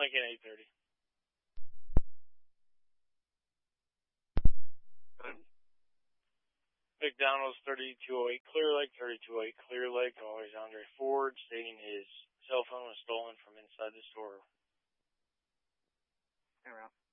Lincoln 830. McDonald's 3208, Clear Lake 3208, Clear Lake, always Andre Ford, stating his cell phone was stolen from inside the store. Hey, Route.